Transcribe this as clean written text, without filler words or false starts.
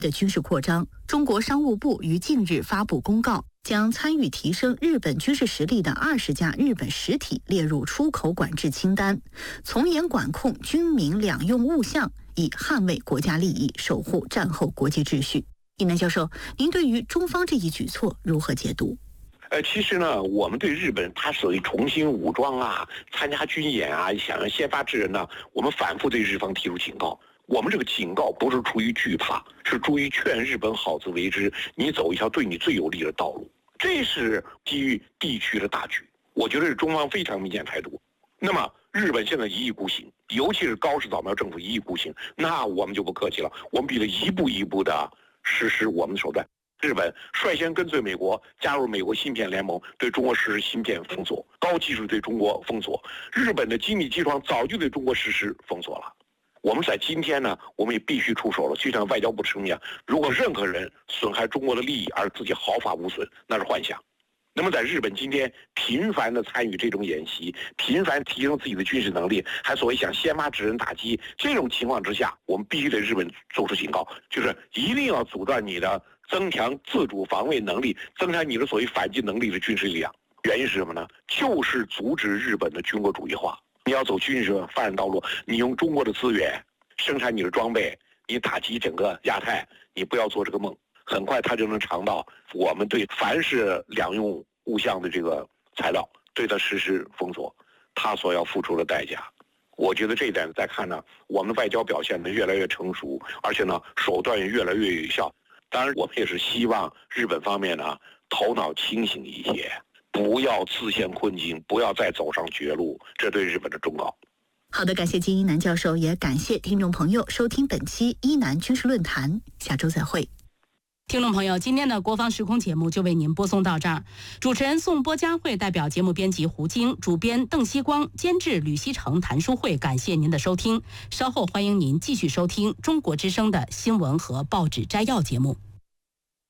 的军事扩张。中国商务部于近日发布公告，将参与提升日本军事实力的20家日本实体列入出口管制清单，从严管控军民两用物项，以捍卫国家利益，守护战后国际秩序。尹南教授，您对于中方这一举措如何解读？ 其实呢，我们对日本他所谓重新武装啊、参加军演啊、想要先发制人呢，我们反复对日方提出警告。我们这个警告不是出于惧怕，是出于劝日本好自为之，你走一条对你最有利的道路。这是基于地区的大局，我觉得是中方非常明显态度。那么日本现在一意孤行，尤其是高市早苗政府一意孤行，那我们就不客气了，我们必须一步一步的实施我们的手段。日本率先跟随美国加入美国芯片联盟，对中国实施芯片封锁，高技术对中国封锁。日本的精密机床早就对中国实施封锁了。我们在今天呢，我们也必须出手了。就像外交部声明，如果任何人损害中国的利益而自己毫发无损，那是幻想。那么在日本今天频繁的参与这种演习，频繁提升自己的军事能力，还所谓想先发制人打击，这种情况之下，我们必须对日本做出警告，就是一定要阻断你的增强自主防卫能力，增强你的所谓反击能力的军事力量。原因是什么呢？就是阻止日本的军国主义化。你要走军事发展道路，你用中国的资源生产你的装备，你打击整个亚太，你不要做这个梦。很快他就能尝到我们对凡是两用物项的这个材料对它实施封锁，他所要付出的代价。我觉得这一点再看呢，我们的外交表现呢越来越成熟，而且呢手段也越来越有效。当然我们也是希望日本方面呢头脑清醒一些，不要自陷困境，不要再走上绝路，这对日本的忠告。 好的，感谢金一南教授，也感谢听众朋友收听本期一南军事论坛，下周再会。 听众朋友，今天的国防时空节目就为您播送到这儿。主持人宋波佳慧代表节目编辑胡晶，主编邓希光，监制吕希成、谭书慧，感谢您的收听。稍后欢迎您继续收听中国之声的新闻和报纸摘要节目。